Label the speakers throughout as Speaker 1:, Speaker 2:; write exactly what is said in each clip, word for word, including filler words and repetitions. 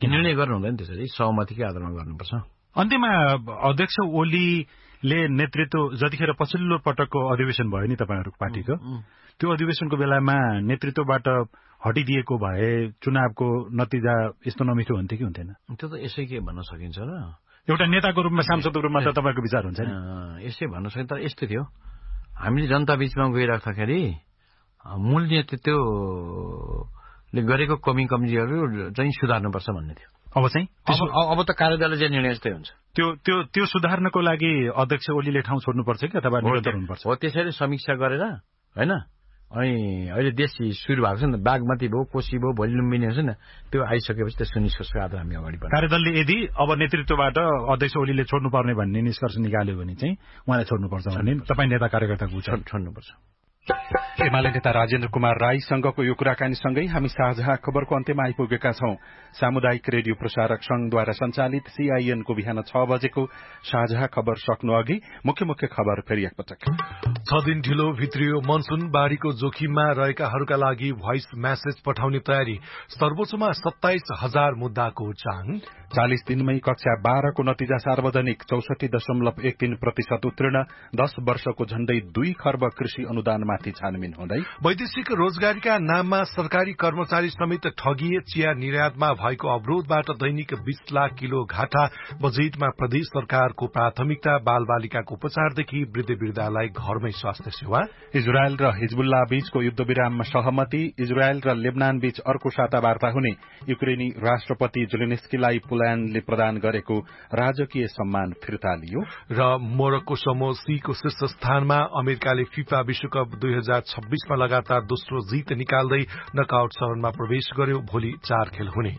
Speaker 1: निर्णय गर्नु हुँदैन त्यसरी, सहमतिकै आधारमा गर्नुपर्छ।
Speaker 2: अन्त्यमा अध्यक्ष ओलीले नेतृत्व जतिखेर पछिल्लो पटकको अधिवेशन भयो नि तपाईँहरूको पार्टीको, त्यो अधिवेशनको बेलामा नेतृत्वबाट हटिदिएको भए चुनावको नतिजा यस्तो नमिठो हुन्थ्यो कि हुन्थेन?
Speaker 1: त्यो त यसै के भन्न सकिन्छ र,
Speaker 2: एउटा नेताको रूपमा सांसदको रूपमा त तपाईँको विचार हुन्छ नि?
Speaker 1: यसै भन्न सकिन्छ। तर यस्तो थियो, हामीले जनता बीचमा गइराख्दाखेरि मूल नेतृत्वले गरेको कमी कमजोरीहरू चाहिँ सुधार्नुपर्छ भन्ने थियो।
Speaker 2: अब चाहिँ
Speaker 1: अब त कार्यदलले चाहिँ निर्णय यस्तै हुन्छ।
Speaker 2: त्यो त्यो त्यो सुधार्नको लागि अध्यक्ष ओलीले ठाउँ छोड्नुपर्छ कि अथवा निरन्तर हुनुपर्छ?
Speaker 1: हो, त्यसैले समीक्षा गरेर होइन। अनि अहिले देश सुरु भएको छ नि, बागमती भयो, कोशी भयो, भोलि लुम्बिनी हुन्छ नि, त्यो आइसकेपछि त्यसको निष्कर्षको आधार हामी अगाडि बढ्छौँ।
Speaker 2: कार्यदलले यदि अब नेतृत्वबाट अध्यक्ष ओलीले छोड्नुपर्ने भन्ने निष्कर्ष निकाल्यो भने चाहिँ उहाँलाई छोड्नुपर्छ भन्ने तपाईँ नेता कार्यकर्ताको
Speaker 1: छोड्नुपर्छ।
Speaker 3: एमाले नेता राजेन्द्र कुमार राईसँगको यो कुराकानीसँगै हामी साझा खबरको अन्त्यमा आइपुगेका छौं। सामुदायिक रेडियो प्रसारक संघद्वारा सञ्चालित सीआईएनको बिहान छ बजेको साझा खबर सक्नु अघि मुख्य मुख्य खबर फेरि एकपटक।
Speaker 4: छ दिन ढिलो भित्रियो मनसुन, बाढ़ीको जोखिममा रहेकाहरूका लागि भोइस मेसेज पठाउने तयारी, सर्वोच्चमा सत्ताइस हजार मुद्दाको चाङ।
Speaker 3: चालिस दिनमै कक्षा बाह्रको नतिजा सार्वजनिक, चौसठी दशमलव एक तीन प्रतिशत उत्तीर्ण, दश वर्षको झण्डै दुई खर्ब कृषि अनुदानमाथि छानबिन हुँदै।
Speaker 4: वैदेशिक रोजगारीका नाममा सरकारी कर्मचारी समेत ठगिए, चिया निर्यातमा भएको अवरोधबाट दैनिक बीस लाख किलो घाटा। बजेटमा प्रदेश सरकारको प्राथमिकता बाल बालिकाको उपचारदेखि वृद्ध वृद्धालाई घरमै स्वास्थ्य सेवा।
Speaker 3: इजरायल र हिजबुल्लाह बीचको युद्धविराममा सहमति, इजरायल र लेबनान बीच अर्को साता वार्ता हुने। युक्रेनी राष्ट्रपति जेलेन्स्कीलाई पोल्याण्डले प्रदान गरेको राजकीय सम्मान फिर्ता लियो।
Speaker 4: र मोरक्को समूह सीको शीर्ष स्थानमा, अमेरिकाले फिफा विश्वकप दुई हजार छब्बीसमा लगातार दोस्रो जित निकाल्दै नकआउट चरणमा प्रवेश गर्यो। भोलि चार खेल हुने।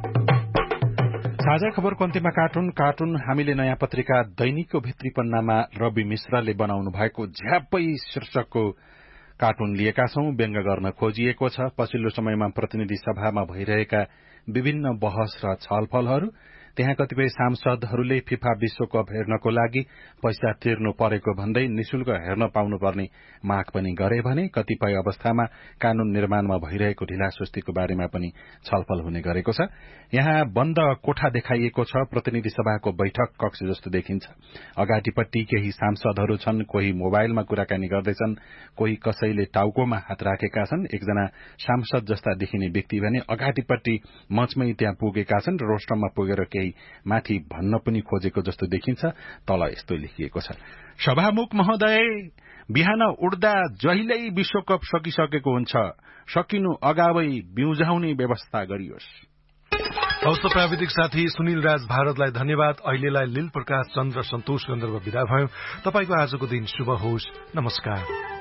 Speaker 3: साझा खबरको अन्त्यमा कार्टुन कार्टुन हामीले नयाँ पत्रिका दैनिकको भित्री पन्नामा रवि मिश्रले बनाउनु भएको झ्याप्पै शीर्षकको कार्टुन लिएका छौं। व्यङ्ग गर्न खोजिएको छ पछिल्लो समयमा प्रतिनिधि सभामा भइरहेका विभिन्न बहस र छलफलहरू। त्यहाँ कतिपय सांसदहरूले फिफा विश्वकप हेर्नको लागि पैसा तिर्नु परेको भन्दै निशुल्क हेर्न पाउनुपर्ने माग पनि गरे भने कतिपय अवस्थामा कानून निर्माणमा भइरहेको ढिलासुस्तीको बारेमा पनि छलफल हुने गरेको छ। यहाँ बन्द कोठा देखाइएको छ, प्रतिनिधि सभाको बैठक कक्ष जस्तो देखिन्छ। अगाडिपट्टि केही सांसदहरू छन्, कोही मोबाइलमा कुराकानी गर्दैछन्, कोही कसैले टाउकोमा हात राखेका छन्। एकजना सांसद जस्ता देखिने व्यक्ति भने अगाडिपट्टि मञ्चमै त्यहाँ पुगेका छन् र रोस्टममा पुगेर केही माथि भन्न पनि खोजेको जस्तो देखिन्छ। तल यस्तो लेखिएको छ, सभामुख महोदय, बिहान उड्दा जहिल्यै विश्वकप सकिसकेको हुन्छ, सकिनु अगावै बिउझाउने व्यवस्था गरियोस्।
Speaker 4: हवस्, प्राविधिक साथी सुनिल राज भारतलाई धन्यवाद। अहिलेलाई लील प्रकाश चन्द्र सन्तोष गन्धर्व विदा भयो। तपाईको आजको दिन शुभ होस्। नमस्कार।